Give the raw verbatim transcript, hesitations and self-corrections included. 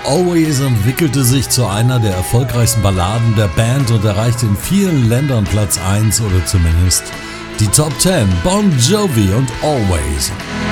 Always entwickelte sich zu einer der erfolgreichsten Balladen der Band und erreichte in vielen Ländern Platz eins oder zumindest die Top zehn. Bon Jovi und Always.